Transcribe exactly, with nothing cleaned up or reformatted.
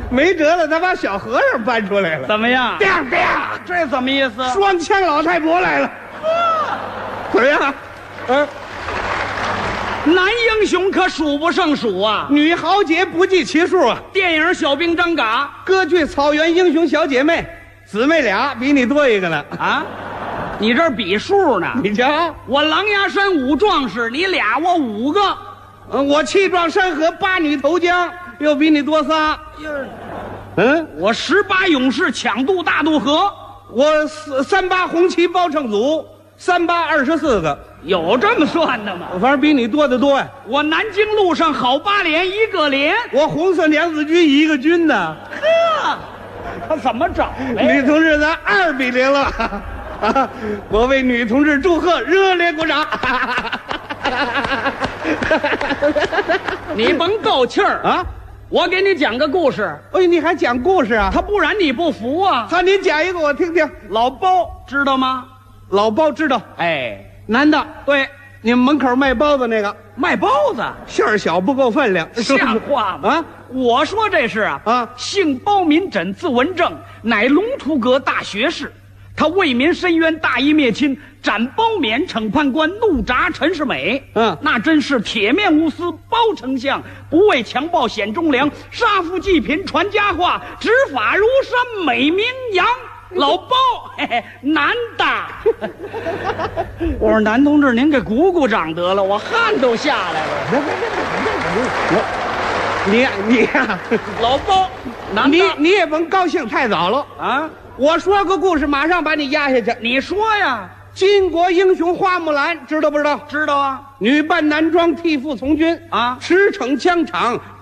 没辙了，他把小和尚搬出来了。 怎么样？ 啪啪， 这怎么意思？ 双枪老太婆来了。怎么样？嗯， 男英雄可数不胜数啊， 女豪杰不计其数啊。 电影《小兵张嘎》， 歌剧《草原英雄小姐妹》，姊妹俩比你多一个呢。 啊，你这儿比数呢？ 你瞧， 我狼牙山五壮士，你俩我五个。 嗯，我气壮山河八女投江，又比你多仨。嗯， 我十八勇士抢渡大渡河， 我四三八红旗包称祖，三八二十四个， 有这么算的吗？ 反正比你多得多呀。 我南京路上好八连，一个连。 我红色娘子军一个军呢。 呵，他怎么找的？ 女同志，咱二比零了。啊，我为女同志祝贺，热烈鼓掌。 你甭够气儿啊！ 我给你讲个故事。 哎，你还讲故事啊？ 他不然你不服啊？ 好，您讲一个我听听。 老包知道吗？ 老包知道， 哎， 男的， 对， 你们门口卖包子那个， 卖包子， 馅儿小不够分量， 像话吗？ 啊， 我说这是啊啊， 姓包民诊，字文正，乃龙图阁大学士。他为民伸冤，大义灭亲，斩包勉，惩判官，怒铡陈世美。 嗯， 那真是铁面无私，包丞相不为强暴显忠良，杀富济贫传佳话，执法如山美名扬。老包，嘿嘿，男的。我说男同志，您给鼓鼓掌得了，我汗都下来了。 你你呀， 老包，男的， 你你也甭高兴太早了啊！ 我说个故事，马上把你压下去。 你说呀， 巾帼英雄花木兰知道不知道？ 知道啊。 女扮男装替父从军啊， 驰骋疆场，